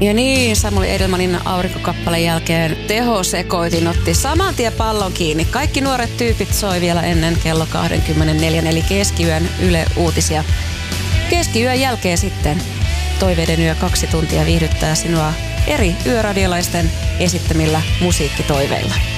Ja niin, Samuli Edelmanin aurinkokappaleen jälkeen tehosekoitin otti saman tien pallon kiinni. Kaikki nuoret tyypit soi vielä ennen kello 24, eli keskiyön Yle Uutisia. Keskiyön jälkeen sitten Toiveiden yö 2 tuntia viihdyttää sinua eri yöradiolaisten esittämillä musiikkitoiveilla.